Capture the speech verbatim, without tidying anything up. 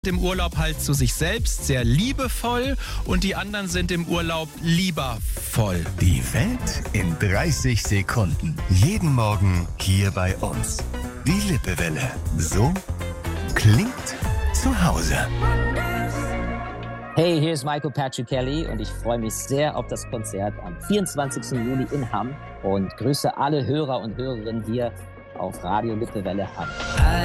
im Urlaub halt zu sich selbst, sehr liebevoll, und die anderen sind im Urlaub liebervoll. Die Welt in dreißig Sekunden. Jeden Morgen hier bei uns. Die Lippewelle. So klingt zu Hause. Hey, hier ist Michael Patrick Kelly und ich freue mich sehr auf das Konzert am vierundzwanzigsten Juli in Hamm und grüße alle Hörer und Hörerinnen hier auf Radio Lippewelle Hamm.